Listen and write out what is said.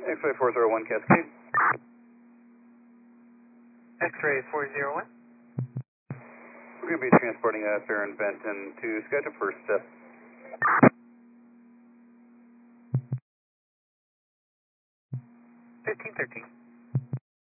X-ray 401 Cascade. X-ray 401. We're going to be transporting Farron Benton to schedule for step. 1513.